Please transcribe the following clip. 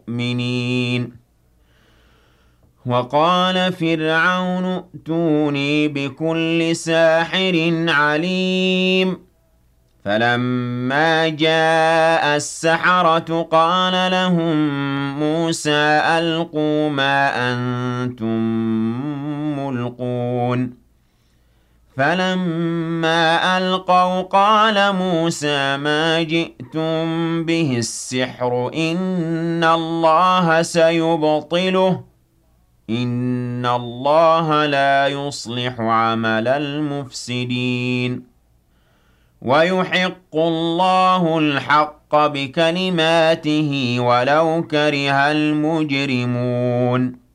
الْمُؤْمِنِينَ وَقَالَ فِرْعَوْنُ ائْتُونِي بِكُلِّ سَاحِرٍ عَلِيمٍ فَلَمَّا جَاءَ السَّحَرَةُ قَالَ لَهُم مُوسَىٰ أَلْقُوا مَا أَنتُم مُّلْقُونَ فَلَمَّا أَلْقَوْا قَالَ مُوسَىٰ مَا جِئْتُم بِهِ السِّحْرُ إِنَّ اللَّهَ سَيُبْطِلُهُ إِنَّ اللَّهَ لَا يُصْلِحُ عَمَلَ الْمُفْسِدِينَ وَيُحِقُّ اللَّهُ الْحَقَّ بِكَلِمَاتِهِ وَلَوْ كَرِهَ الْمُجْرِمُونَ